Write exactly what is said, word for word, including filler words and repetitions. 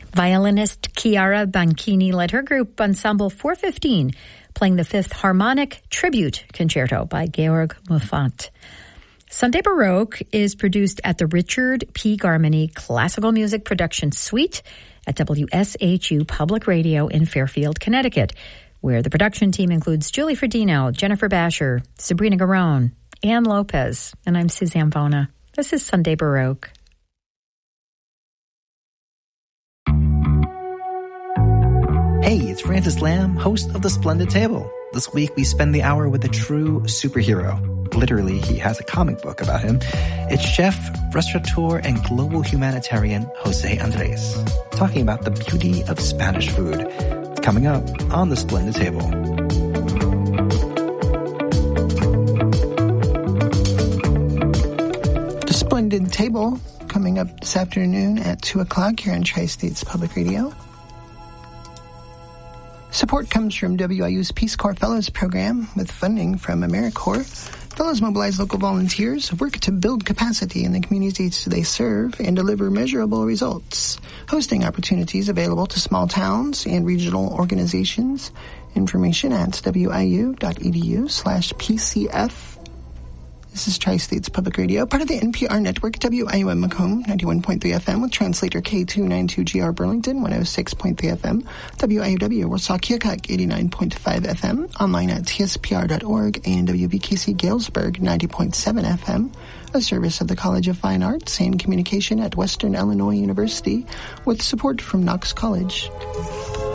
Violinist Chiara Banchini led her group Ensemble four fifteen, playing the Fifth Harmonic Tribute Concerto by Georg Muffat. Sunday Baroque is produced at the Richard P. Garmany Classical Music Production Suite at W S H U Public Radio in Fairfield, Connecticut, where the production team includes Julie Ferdino, Jennifer Basher, Sabrina Garone, Ann Lopez, and I'm Suzanne Bona. This is Sunday Baroque. Hey, it's Francis Lamb, host of The Splendid Table. This week we spend the hour with a true superhero. Literally, he has a comic book about him. It's chef, restaurateur, and global humanitarian Jose Andres, talking about the beauty of Spanish food. It's coming up on The Splendid Table. The Splendid Table coming up this afternoon at two o'clock here on Tri-States Public Radio. Support comes from W I U's Peace Corps Fellows Program with funding from AmeriCorps. Fellows mobilize local volunteers, work to build capacity in the communities they serve, and deliver measurable results. Hosting opportunities available to small towns and regional organizations. Information at wiu.edu slash PCF. This is Tri-States Public Radio, part of the N P R network, W I U M Macomb, ninety-one point three F M, with translator K two ninety-two G R Burlington, one oh six point three F M, W I U W Warsaw Keokuk, eighty-nine point five F M, online at T S P R dot org, and W V K C Galesburg, ninety point seven F M, a service of the College of Fine Arts and Communication at Western Illinois University, with support from Knox College.